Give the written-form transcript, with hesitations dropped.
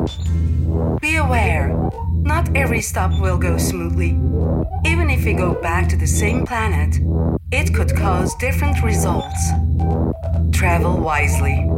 Be aware, not every stop will go smoothly. Even if we go back to the same planet, it could cause different results. Travel wisely.